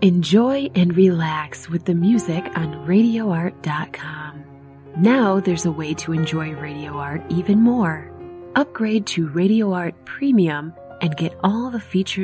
Enjoy and relax with the music on RadioArt.com. Now there's a way to enjoy Radio Art even more. Upgrade to Radio Art Premium and get all the features